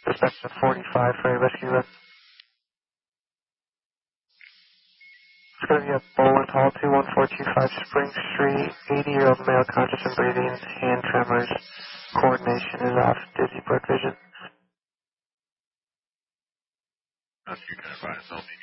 Respect to 45 for a rescue rep. It's going to be at Boland Hall, 21425 Spring Street. 80-year-old male, conscious and breathing, hand tremors, coordination is off, dizzy, blurred vision. Rescue 10-5,